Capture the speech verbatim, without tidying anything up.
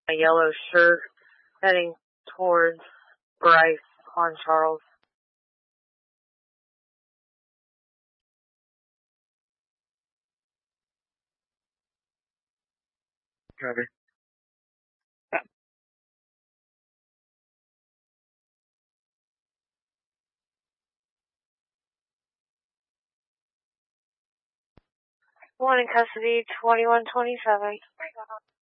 A yellow shirt heading towards Bryce on Charles. Copy. One in custody, twenty-one twenty-seven.